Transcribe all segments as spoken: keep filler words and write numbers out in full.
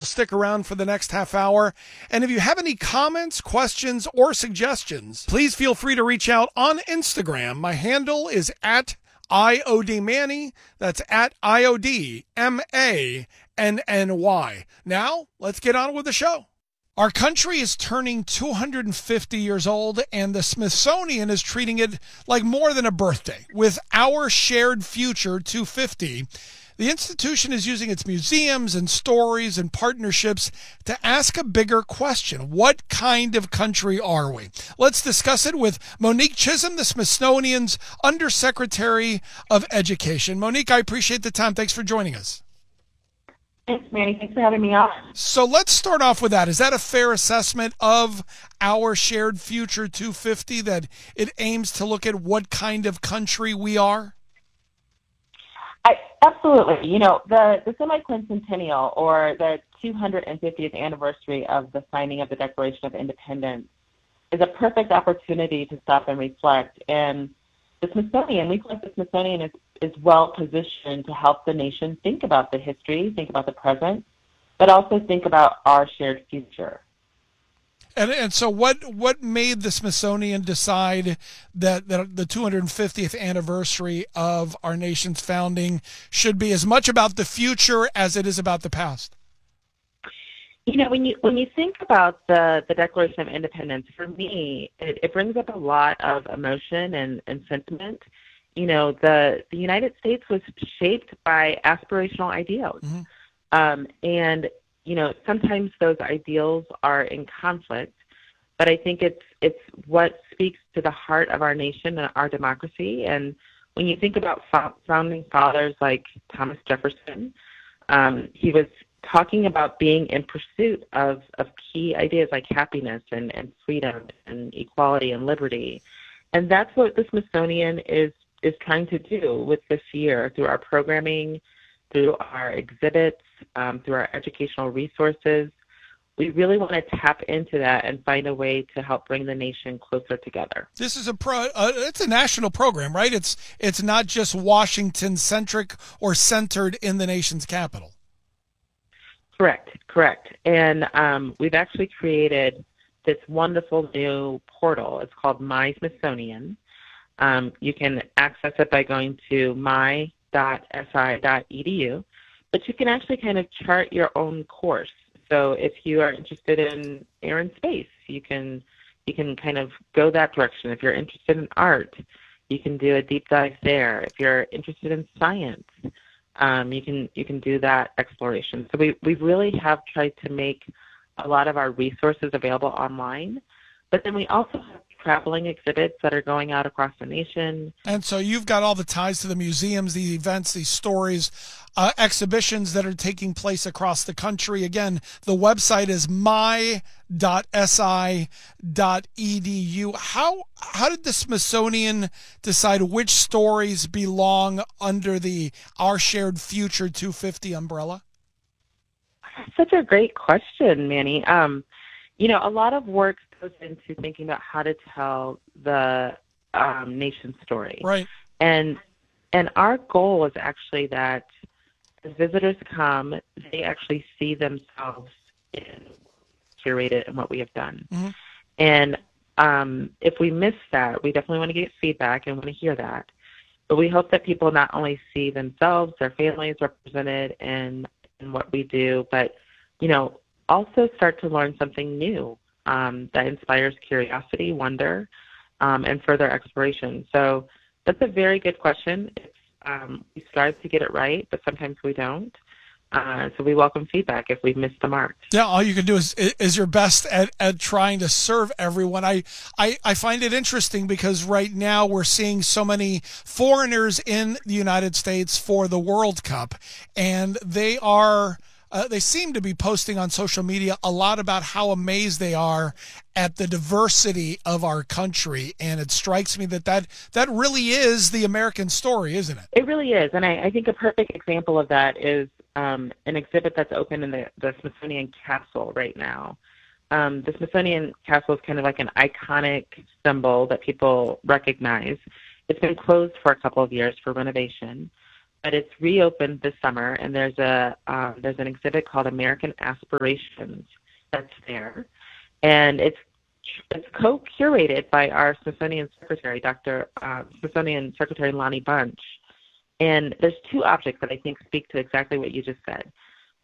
stick around for the next half hour. And if you have any comments, questions, or suggestions, please feel free to reach out on Instagram. My handle is at I O D Manny. That's at I O D M A N N Y. Now, let's get on with the show. Our country is turning two hundred fifty years old, and the Smithsonian is treating it like more than a birthday. With Our Shared Future two fifty, the institution is using its museums and stories and partnerships to ask a bigger question. What kind of country are we? Let's discuss it with Monique Chisholm, the Smithsonian's Undersecretary of Education. Monique, I appreciate the time. Thanks for joining us. Thanks, Manny. Thanks for having me on. So let's start off with that. Is that a fair assessment of Our Shared Future two fifty, that it aims to look at what kind of country we are? I, absolutely. You know, the, the semi-quincentennial, or the two hundred fiftieth anniversary of the signing of the Declaration of Independence, is a perfect opportunity to stop and reflect. And the Smithsonian, we feel like the Smithsonian is, is well positioned to help the nation think about the history, think about the present, but also think about our shared future. And and so what what made the Smithsonian decide that, that the two hundred fiftieth anniversary of our nation's founding should be as much about the future as it is about the past? You know, when you when you think about the, the Declaration of Independence, for me, it, it brings up a lot of emotion and, and sentiment. You know, the, the United States was shaped by aspirational ideals. Mm-hmm. Um, and, you know, sometimes those ideals are in conflict, but I think it's it's what speaks to the heart of our nation and our democracy. And when you think about founding fathers like Thomas Jefferson, um, he was talking about being in pursuit of, of key ideas like happiness and, and freedom and equality and liberty. And that's what the Smithsonian is is trying to do with this year through our programming, through our exhibits, um, through our educational resources. We really want to tap into that and find a way to help bring the nation closer together. This is a pro. Uh, it's a national program, right? It's it's not just Washington-centric or centered in the nation's capital. Correct, correct. And um, we've actually created this wonderful new portal. It's called My Smithsonian. Um, you can access it by going to my dot s i dot e d u, but you can actually kind of chart your own course. So if you are interested in air and space, you can you can kind of go that direction. If you're interested in art, you can do a deep dive there. If you're interested in science, um, you can you can do that exploration. So we we really have tried to make a lot of our resources available online, but then we also have traveling exhibits that are going out across the nation. And so you've got all the ties to the museums, the events, these stories, uh, exhibitions that are taking place across the country. Again, the website is my dot s i dot e d u. How how did the Smithsonian decide which stories belong under the Our Shared Future two fifty umbrella? Such a great question, Manny. Um, you know, a lot of work goes into thinking about how to tell the um, nation's story. Right. And and our goal is actually that as visitors come, they actually see themselves in curated in what we have done. Mm-hmm. And um, if we miss that, we definitely want to get feedback and want to hear that. But we hope that people not only see themselves, their families represented in, in what we do, but, you know, also start to learn something new um, that inspires curiosity, wonder, um, and further exploration. So that's a very good question. It's, um, we strive to get it right, but sometimes we don't. Uh, so we welcome feedback if we've missed the mark. Yeah, all you can do is is your best at, at trying to serve everyone. I, I, I find it interesting because right now we're seeing so many foreigners in the United States for the World Cup, and they are uh, they seem to be posting on social media a lot about how amazed they are at the diversity of our country. And it strikes me that that, that really is the American story, isn't it? It really is. And I, I think a perfect example of that is um, an exhibit that's open in the, the Smithsonian Castle right now. Um, the Smithsonian Castle is kind of like an iconic symbol that people recognize. It's been closed for a couple of years for renovation. but it's reopened this summer, and there's a um, there's an exhibit called American Aspirations that's there, and it's it's co-curated by our Smithsonian Secretary, Doctor Uh, Smithsonian Secretary Lonnie Bunch, and there's two objects that I think speak to exactly what you just said.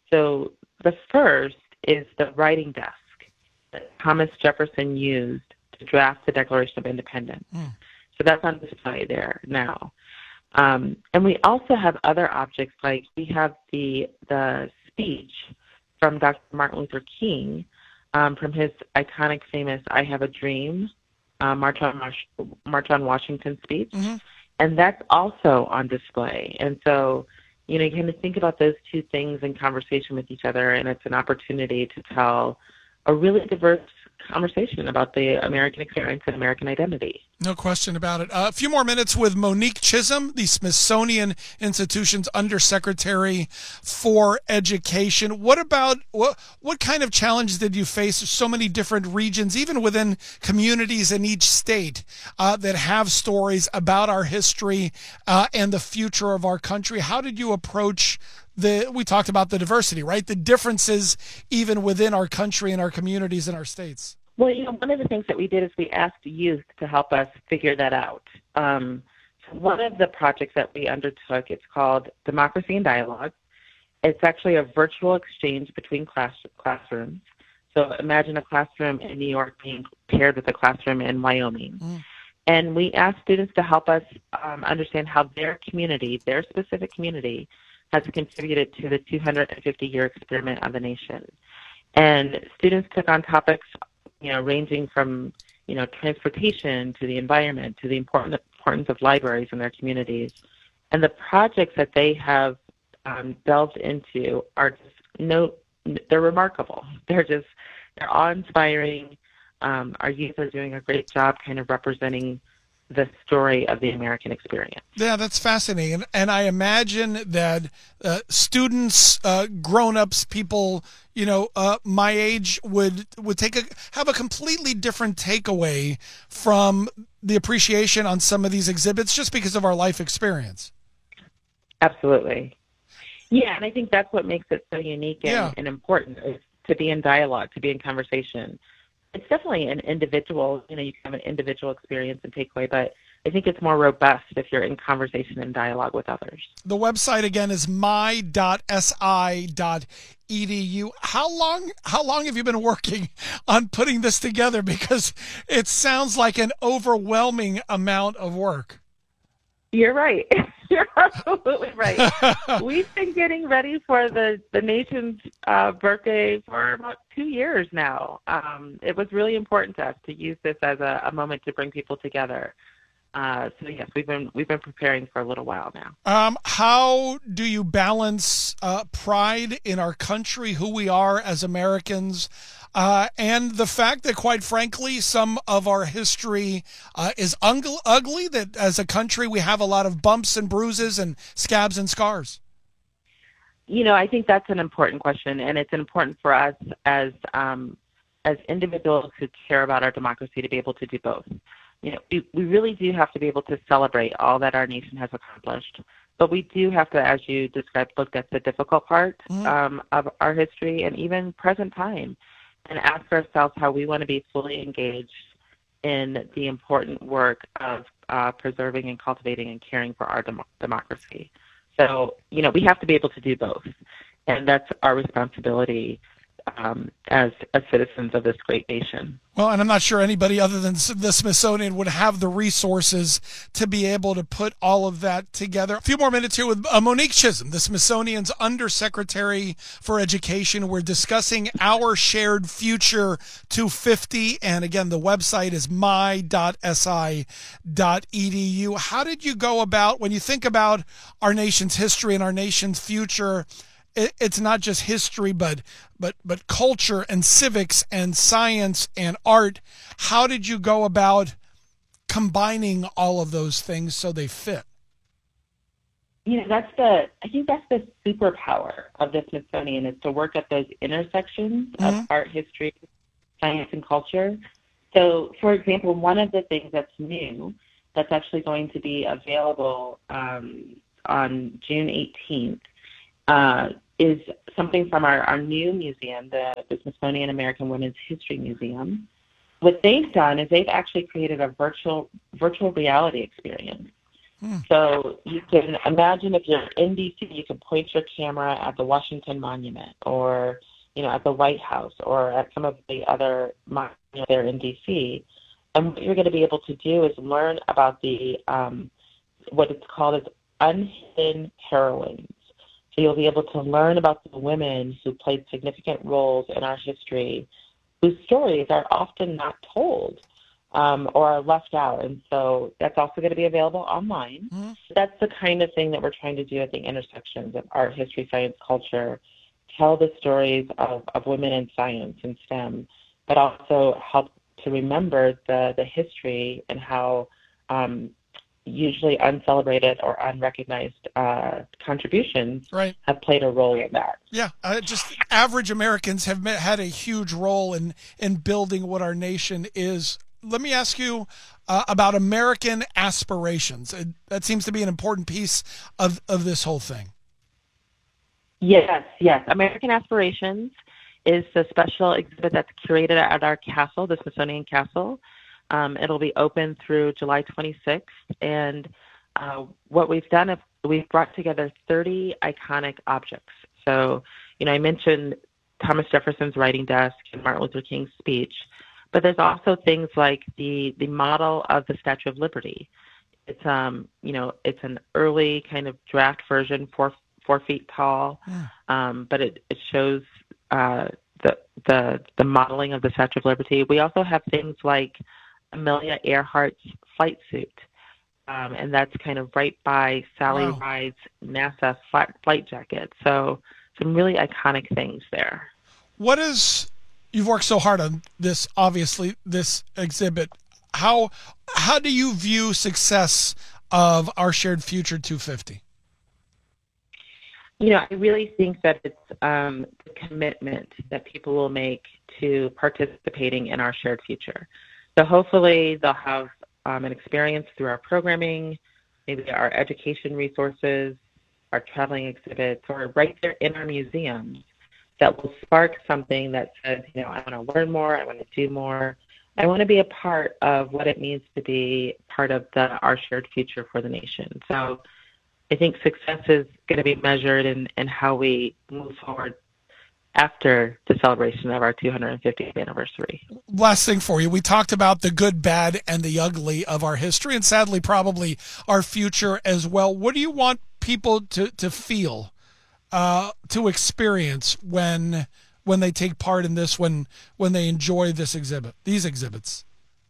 So the first is the writing desk that Thomas Jefferson used to draft the Declaration of Independence. Mm. So that's on display there now. Um, and we also have other objects, like we have the the speech from Doctor Martin Luther King um, from his iconic, famous "I Have a Dream" uh, March on March, March on Washington speech, mm-hmm. and that's also on display. And so, you know, you kind of think about those two things in conversation with each other, and it's an opportunity to tell a really diverse conversation about the American experience and American identity. No question about it. Uh, a few more minutes with Monique Chisholm, the Smithsonian Institution's Undersecretary for Education. What about, what, what kind of challenges did you face? There's so many different regions, even within communities in each state, uh, that have stories about our history uh, and the future of our country. How did you approach the, we talked about the diversity, right? The differences even within our country and our communities and our states. Well, you know, one of the things that we did is we asked youth to help us figure that out. Um, so one of the projects that we undertook, it's called Democracy in Dialogue. It's actually a virtual exchange between class, classrooms. So imagine a classroom in New York being paired with a classroom in Wyoming. Mm. And we asked students to help us um, understand how their community, their specific community, has contributed to the two hundred fifty year experiment of the nation. And students took on topics, you know, ranging from, you know, transportation to the environment to the important, importance of libraries in their communities. And the projects that they have um, delved into are just, no, they're remarkable. They're just, they're awe-inspiring. Um, our youth are doing a great job kind of representing the story of the American experience. Yeah, that's fascinating. And, and I imagine that uh, students, uh, grown-ups, people, you know, uh, my age would would take a have a completely different takeaway from the appreciation on some of these exhibits just because of our life experience. Absolutely. Yeah, and I think that's what makes it so unique and, yeah. and important, is to be in dialogue, to be in conversation. It's definitely an individual, you know, you can have an individual experience and takeaway, but I think it's more robust if you're in conversation and dialogue with others. The website again is my dot s i dot e d u. How long how long have you been working on putting this together? Because it sounds like an overwhelming amount of work. You're right. You're absolutely right. We've been getting ready for the, the nation's uh, birthday for about two years now. Um, it was really important to us to use this as a, a moment to bring people together. Uh, so yes, we've been we've been preparing for a little while now. Um, how do you balance uh, pride in our country, who we are as Americans, uh, and the fact that, quite frankly, some of our history uh, is ung- ugly? That as a country we have a lot of bumps and bruises and scabs and scars. You know, I think that's an important question, and it's important for us as um, as individuals who care about our democracy to be able to do both. You know, we, we really do have to be able to celebrate all that our nation has accomplished, but we do have to, as you described, look at the difficult part mm-hmm. um, of our history and even present time, and ask ourselves how we want to be fully engaged in the important work of uh, preserving and cultivating and caring for our dem- democracy. So, you know, we have to be able to do both, and that's our responsibility um, as, as citizens of this great nation. Well, and I'm not sure anybody other than the Smithsonian would have the resources to be able to put all of that together. A few more minutes here with uh, Monique Chisholm, the Smithsonian's Undersecretary for Education. We're discussing Our Shared Future two fifty, and again, the website is my dot s i dot e d u. How did you go about, when you think about our nation's history and our nation's future, it's not just history, but but but culture and civics and science and art. How did you go about combining all of those things so they fit? You know, that's the I think that's the superpower of the Smithsonian, is to work at those intersections mm-hmm. of art, history, science, and culture. So, for example, one of the things that's new that's actually going to be available um, on June eighteenth uh, is something from our, our new museum, the, the Smithsonian American Women's History Museum. What they've done is they've actually created a virtual virtual reality experience. Hmm. So you can imagine if you're in D C, you can point your camera at the Washington Monument, or you know, at the White House, or at some of the other monuments there in D C. And what you're going to be able to do is learn about the um, what it's called as unhidden heroines. So you'll be able to learn about the women who played significant roles in our history, whose stories are often not told um, or are left out. And so that's also going to be available online. Mm-hmm. That's the kind of thing that we're trying to do at the intersections of art, history, science, culture, tell the stories of, of women in science and STEM, but also help to remember the, the history and how um, usually uncelebrated or unrecognized uh, contributions right. have played a role in that. Yeah, uh, just average Americans have met, had a huge role in, in building what our nation is. Let me ask you uh, about American aspirations. It, that seems to be an important piece of, of this whole thing. Yes, yes. American Aspirations is the special exhibit that's curated at our castle, the Smithsonian Castle. Um, it'll be open through July twenty-sixth, and uh, what we've done is we've brought together thirty iconic objects. So, you know, I mentioned Thomas Jefferson's writing desk and Martin Luther King's speech, but there's also things like the the model of the Statue of Liberty. It's um, you know, it's an early kind of draft version, four four feet tall, yeah. um, but it it shows uh, the the the modeling of the Statue of Liberty. We also have things like Amelia Earhart's flight suit, um, and that's kind of right by Sally wow. Ride's NASA flight, flight jacket. So some really iconic things there. What is, you've worked so hard on this, obviously, this exhibit. How how do you view success of Our Shared Future two fifty? You know, I really think that it's um, the commitment that people will make to participating in our shared future. So hopefully they'll have um, an experience through our programming, maybe our education resources, our traveling exhibits, or right there in our museums that will spark something that says, you know, I want to learn more, I want to do more, I want to be a part of what it means to be part of the Our Shared Future for the nation. So I think success is going to be measured in, in how we move forward after the celebration of our two hundred fiftieth anniversary. Last thing for you. We talked about the good, bad, and the ugly of our history, and sadly probably our future as well. What do you want people to, to feel, uh, to experience when when they take part in this, when when they enjoy this exhibit, these exhibits?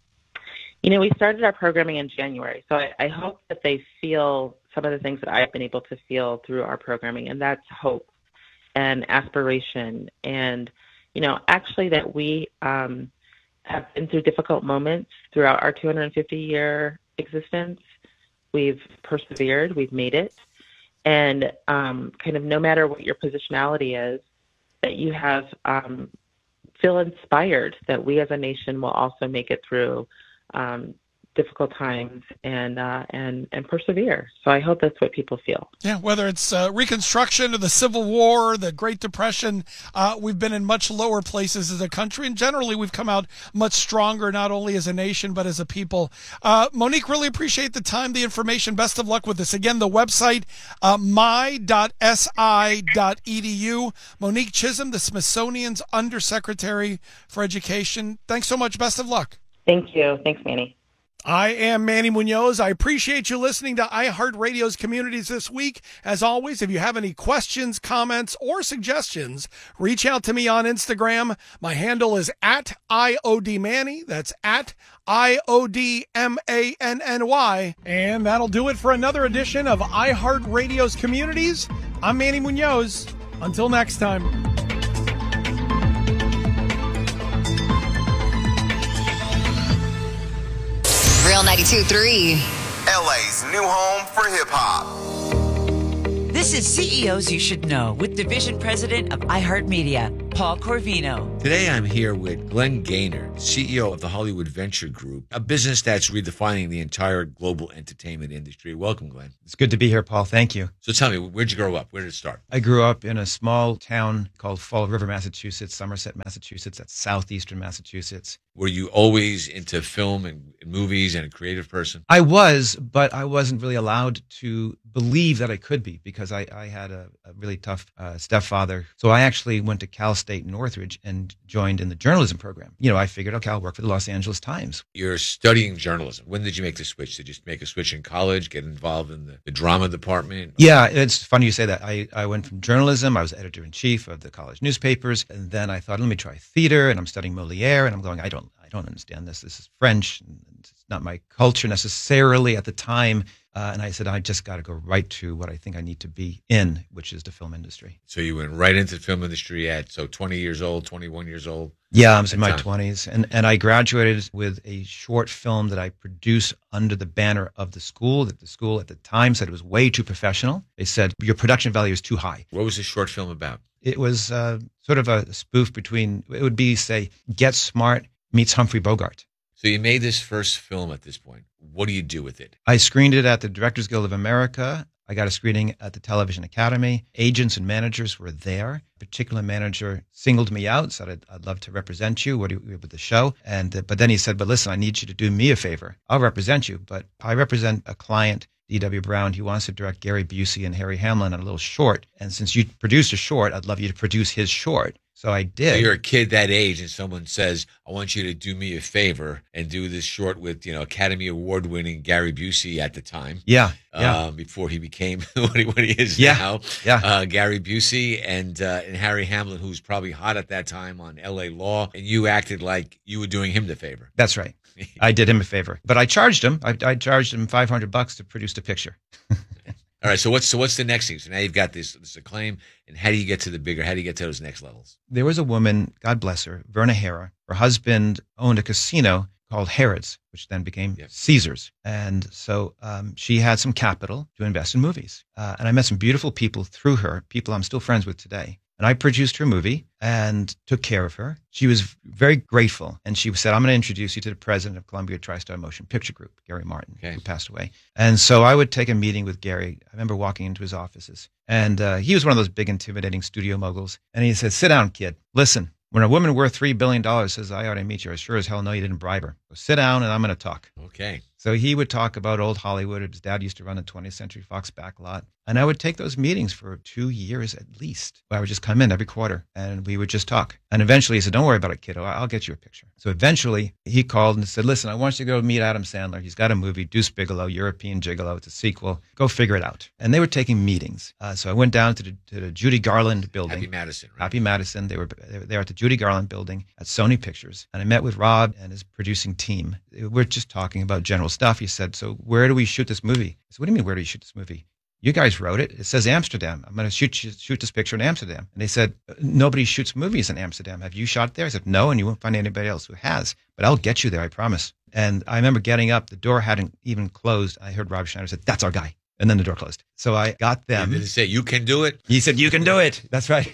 You know, we started our programming in January, so I, I hope that they feel some of the things that I've been able to feel through our programming, and that's hope and aspiration, and, you know, actually that we um, have been through difficult moments throughout our two hundred fifty year existence. We've persevered, we've made it, and um, kind of no matter what your positionality is, that you have um, feel inspired that we as a nation will also make it through um, difficult times and uh, and and persevere. So I hope that's what people feel. Yeah, whether it's uh, Reconstruction or the Civil War, the Great Depression, uh, we've been in much lower places as a country, and generally we've come out much stronger, not only as a nation but as a people. Uh, Monique, really appreciate the time, the information. Best of luck with this. Again, the website, uh, my dot s i dot e d u. Monique Chisholm, the Smithsonian's Undersecretary for Education. Thanks so much. Best of luck. Thank you. Thanks, Manny. I am Manny Munoz. I appreciate you listening to iHeartRadio's Communities this week. As always, if you have any questions, comments, or suggestions, reach out to me on Instagram. My handle is at I O D Manny. That's at I O D M A N N Y. And that'll do it for another edition of iHeartRadio's Communities. I'm Manny Munoz. Until next time. Real ninety-two point three. L A's new home for hip-hop. This is C E Os You Should Know with Division President of iHeartMedia, Paul Corvino. Today I'm here with Glenn Gaynor, C E O of the Hollywood Venture Group, a business that's redefining the entire global entertainment industry. Welcome, Glenn. It's good to be here, Paul. Thank you. So tell me, where'd you grow up? Where did it start? I grew up in a small town called Fall River, Massachusetts, Somerset, Massachusetts. That's southeastern Massachusetts. Were you always into film and movies and a creative person? I was, but I wasn't really allowed to believe that I could be because I, I had a, a really tough uh, stepfather. So I actually went to Cal State Northridge and joined in the journalism program. You know, I figured, okay, I'll work for the Los Angeles Times. You're studying journalism. When did you make the switch? Did you make a switch in college, get involved in the, the drama department? Yeah, it's funny you say that. I, I went from journalism. I was editor-in-chief of the college newspapers. And then I thought, let me try theater. And I'm studying Moliere. And I'm going, I don't I don't understand this. This is French. And it's not my culture necessarily at the time. Uh, and I said, I just got to go right to what I think I need to be in, which is the film industry. So you went right into the film industry at, so twenty years old, twenty-one years old? Yeah, I was in my time. twenties. And, and I graduated with a short film that I produced under the banner of the school, that the school at the time said it was way too professional. They said, your production value is too high. What was the short film about? It was uh, sort of a spoof between, it would be, say, Get Smart meets Humphrey Bogart. So you made this first film at this point. What do you do with it? I screened it at the Directors Guild of America. I got a screening at the Television Academy. Agents and managers were there. A particular manager singled me out, said, I'd, I'd love to represent you what do you, with the show. And uh, But then he said, but listen, I need you to do me a favor. I'll represent you, but I represent a client, D W. Brown. He wants to direct Gary Busey and Harry Hamlin on a little short. And since you produced a short, I'd love you to produce his short. So I did. So you're a kid that age and someone says, I want you to do me a favor and do this short with, you know, Academy Award winning Gary Busey at the time. Yeah. yeah. Um, before he became what he, what he is yeah, now. Yeah. Uh, Gary Busey and, uh, and Harry Hamlin, who was probably hot at that time on L A Law. And you acted like you were doing him the favor. That's right. I did him a favor, but I charged him. I, I charged him five hundred bucks to produce the picture. All right. So what's so what's the next thing? So now you've got this this acclaim, and how do you get to the bigger? How do you get to those next levels? There was a woman, God bless her, Verna Hara. Her husband owned a casino called Harrods, which then became Yep. Caesars, and so um, she had some capital to invest in movies. Uh, and I met some beautiful people through her, people I'm still friends with today. And I produced her movie and took care of her. She was very grateful. And she said, I'm going to introduce you to the president of Columbia TriStar Motion Picture Group, Gary Martin, Okay. who passed away. And so I would take a meeting with Gary. I remember walking into his offices. And uh, he was one of those big, intimidating studio moguls. And he said, sit down, kid. Listen, when a woman worth three billion dollars says, I ought to meet you, I sure as hell know you didn't bribe her. So sit down and I'm going to talk. Okay. So he would talk about old Hollywood. His dad used to run a twentieth Century Fox backlot. And I would take those meetings for two years at least. I would just come in every quarter and we would just talk. And eventually he said, don't worry about it, kiddo. I'll get you a picture. So eventually he called and said, listen, I want you to go meet Adam Sandler. He's got a movie, Deuce Bigelow, European Gigolo. It's a sequel. Go figure it out. And they were taking meetings. Uh, so I went down to the, to the Judy Garland building. Happy Madison, right? Happy Madison. They were they were there at the Judy Garland building at Sony Pictures. And I met with Rob and his producing team. We're just talking about general stuff. He said, so where do we shoot this movie? I said, what do you mean, where do you shoot this movie? You guys wrote it. It says Amsterdam. I'm going to shoot shoot this picture in Amsterdam. And they said, nobody shoots movies in Amsterdam. Have you shot there? I said, no, and you won't find anybody else who has. But I'll get you there, I promise. And I remember getting up. The door hadn't even closed. I heard Rob Schneider say, that's our guy. And then the door closed. So I got them. Did he say, you can do it? He said, you can do it. That's right.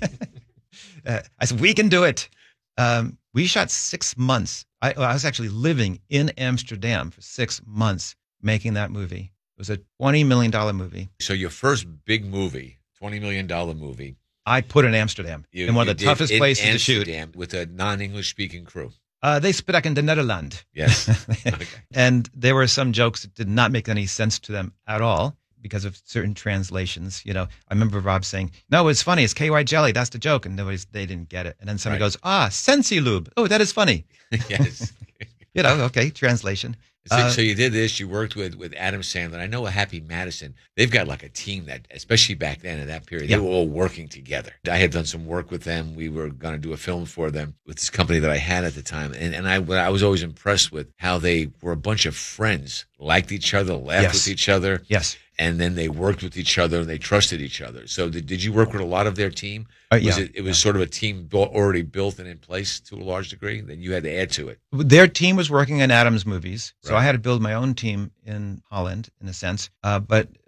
uh, I said, we can do it. Um, we shot six months. I, I was actually living in Amsterdam for six months making that movie. It was a twenty million dollars movie. So your first big movie, twenty million dollars movie. I put in Amsterdam, You, in one you of the did toughest in places Amsterdam to shoot. with a non-English speaking crew. Uh, they sprak in the Netherlands. Yes. Okay. And there were some jokes that did not make any sense to them at all because of certain translations. You know, I remember Rob saying, no, it's funny. It's K Y jelly. That's the joke. And nobody's, they didn't get it. And then somebody Right. goes, ah, Sensi Lube. Oh, that is funny. Yes. You know, okay, translation. So, Uh, so you did this. You worked with, with Adam Sandler. I know a Happy Madison. They've got like a team that, especially back then in that period, Yeah. they were all working together. I had done some work with them. We were going to do a film for them with this company that I had at the time, and and I I was always impressed with how they were a bunch of friends, liked each other, laughed Yes. with each other, Yes. and then they worked with each other and they trusted each other. So did, did you work with a lot of their team? Uh, Was yeah. it, it was sort of a team built, already built and in place to a large degree. Then you had to add to it. Their team was working on Adam's movies, so Right. I had to build my own team in Holland, in a sense. Uh, but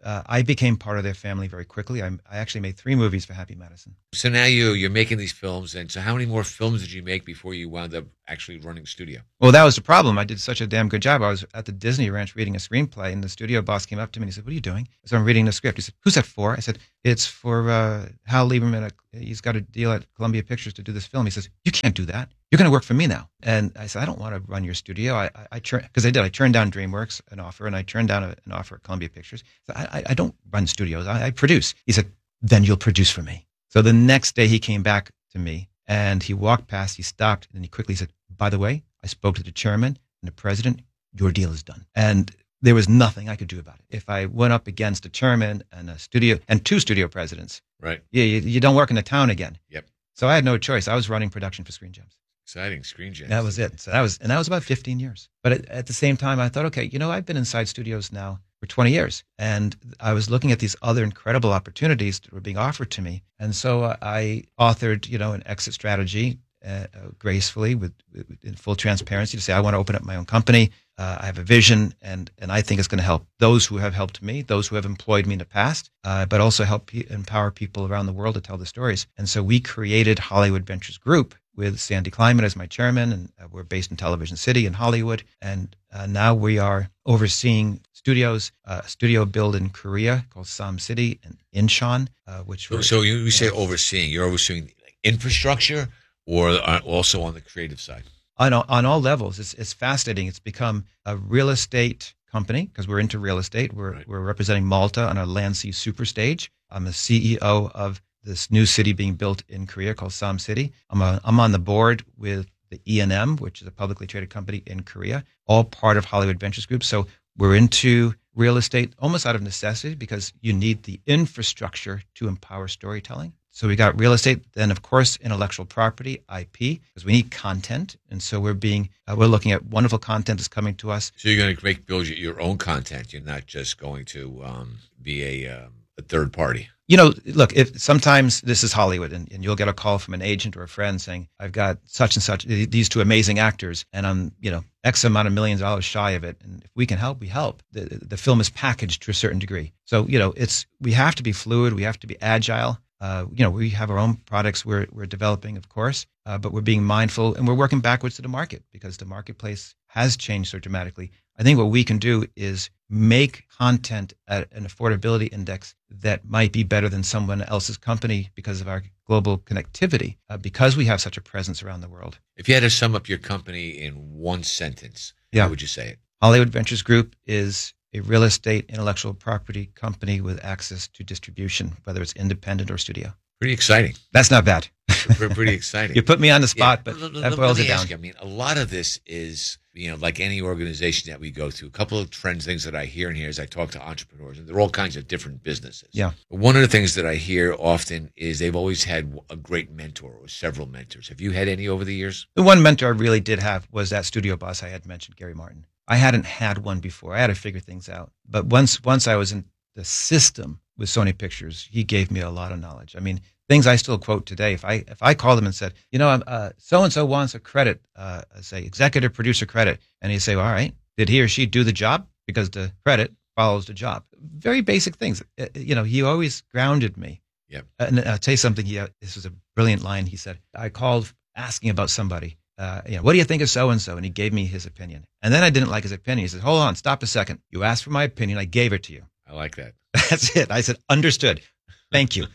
uh, I became part of their family very quickly. I, I actually made three movies for Happy Madison. So now you, you're making these films. And so how many more films did you make before you wound up actually running studio? Well, that was the problem. I did such a damn good job. I was at the Disney Ranch reading a screenplay, and the studio boss came up to me and he said, "What are you doing?" So I'm reading the script. He said, "Who's that for?" I said, "It's for uh, Hal Lieberman. He's got a deal at Columbia Pictures to do this film." He says, "You can't do that. You're going to work for me now." And I said, "I don't want to run your studio." I, I, I because I did. I turned down DreamWorks, an offer, and I turned down a, an offer at Columbia Pictures. So I, I, I don't run studios. I, I produce. He said, "Then you'll produce for me." So the next day he came back to me and he walked past. He stopped and he quickly said, "By the way, I spoke to the chairman and the president. Your deal is done." And there was nothing I could do about it. If I went up against a chairman and a studio and two studio presidents, right? Yeah, you, you don't work in the town again. Yep. So I had no choice. I was running production for Screen Gems. Exciting, Screen Gems. That was it. So that was, and that was about fifteen years. But at, at the same time, I thought, okay, you know, I've been inside studios now for twenty years, and I was looking at these other incredible opportunities that were being offered to me, and so uh, I authored, you know, an exit strategy. Uh, uh, gracefully, with, with in full transparency, to say I want to open up my own company. Uh, I have a vision, and and I think it's going to help those who have helped me, those who have employed me in the past, uh, but also help pe- empower people around the world to tell the stories. And so we created Hollywood Ventures Group with Sandy Kleiman as my chairman, and uh, we're based in Television City in Hollywood. And uh, now we are overseeing studios, uh, a studio build in Korea called Sam City and Incheon, uh, which So, we're, so you, you say overseeing. You're overseeing infrastructure, or also on the creative side? On all, on all levels. It's, it's fascinating. It's become a real estate company because we're into real estate. We're, Right. we're representing Malta on a Land Sea Super Stage. I'm the C E O of this new city being built in Korea called Sam City. I'm, a, I'm on the board with the E and M, which is a publicly traded company in Korea, all part of Hollywood Ventures Group. So we're into real estate almost out of necessity because you need the infrastructure to empower storytelling. So we got real estate, then of course intellectual property, I P, because we need content, and so we're being uh, we're looking at wonderful content that's coming to us. So you're going to make build your own content. You're not just going to um, be a, um, a third party. You know, look, if sometimes this is Hollywood, and, and you'll get a call from an agent or a friend saying, "I've got such and such these two amazing actors, and I'm you know X amount of millions of dollars shy of it, and if we can help, we help." The the film is packaged to a certain degree, so you know it's we have to be fluid, we have to be agile. Uh, you know, we have our own products we're we're developing, of course, uh, but we're being mindful and we're working backwards to the market because the marketplace has changed so dramatically. I think what we can do is make content at an affordability index that might be better than someone else's company because of our global connectivity, uh, because we have such a presence around the world. If you had to sum up your company in one sentence, Yeah. how would you say it? Hollywood Ventures Group is a real estate intellectual property company with access to distribution, whether it's independent or studio. Pretty exciting. That's not bad. Pretty exciting. You put me on the spot, Yeah, but l- l- that let boils me it down. ask you, I mean, a lot of this is, you know, like any organization that we go to, a couple of trends, things that I hear in here as I talk to entrepreneurs, and they're all kinds of different businesses. Yeah. But one of the things that I hear often is they've always had a great mentor or several mentors. Have you had any over the years? The one mentor I really did have was that studio boss I had mentioned, Gary Martin. I hadn't had one before. I had to figure things out. But once once I was in the system with Sony Pictures, he gave me a lot of knowledge. I mean, things I still quote today. If I if I called him and said, you know, uh, so-and-so wants a credit, uh, say executive producer credit, and he'd say, well, all right, did he or she do the job? Because the credit follows the job. Very basic things. Uh, you know, he always grounded me. Yep. And I'll tell you something. He, uh, this was a brilliant line. He said, I called asking about somebody. Uh, you know, what do you think of so-and-so? And he gave me his opinion. And then I didn't like his opinion. He said, hold on, stop a second. You asked for my opinion. I gave it to you. I like that. That's it. I said, understood. Thank you.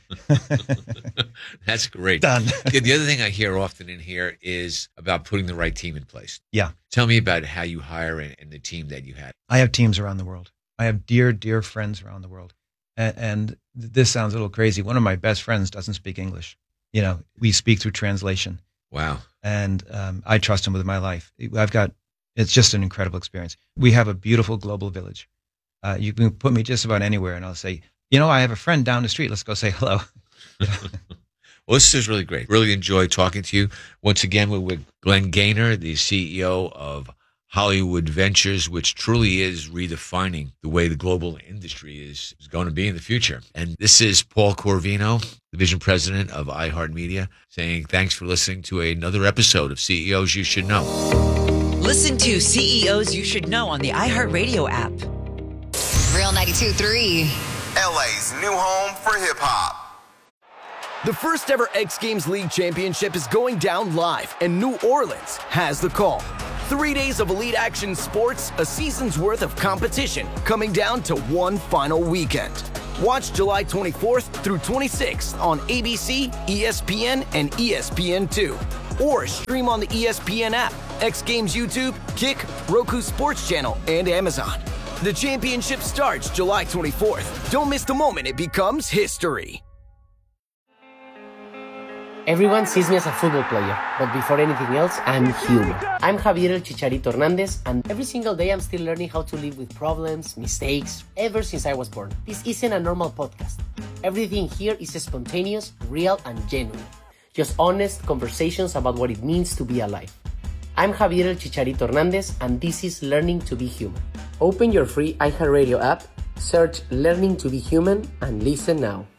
That's great. Done. Yeah, the other thing I hear often in here is about putting the right team in place. Yeah. Tell me about how you hire and, and the team that you had. I have teams around the world. I have dear, dear friends around the world. And, and this sounds a little crazy. One of my best friends doesn't speak English. You know, we speak through translation. Wow. And um, I trust him with my life. I've got, it's just an incredible experience. We have a beautiful global village. Uh, you can put me just about anywhere and I'll say, you know, I have a friend down the street. Let's go say hello. Well, this is really great. Really enjoyed talking to you. Once again, we're with Glenn Gaynor, the C E O of Hollywood Ventures, which truly is redefining the way the global industry is, is going to be in the future. And this is Paul Corvino, Division President of iHeartMedia, saying thanks for listening to another episode of C E Os You Should Know. Listen to C E Os You Should Know on the iHeartRadio app. Real ninety-two point three. L A's new home for hip-hop. The first ever X Games League Championship is going down live, and New Orleans has the call. Three days of elite action sports, a season's worth of competition, coming down to one final weekend. Watch July twenty-fourth through twenty-sixth on A B C, E S P N, and E S P N two. Or stream on the E S P N app, X Games YouTube, Kick, Roku Sports Channel, and Amazon. The championship starts July twenty-fourth. Don't miss the moment it becomes history. Everyone sees me as a football player, but before anything else, I'm human. I'm Javier El Chicharito Hernandez, and every single day I'm still learning how to live with problems, mistakes, ever since I was born. This isn't a normal podcast. Everything here is spontaneous, real, and genuine. Just honest conversations about what it means to be alive. I'm Javier El Chicharito Hernandez, and this is Learning to Be Human. Open your free iHeartRadio app, search Learning to Be Human, and listen now.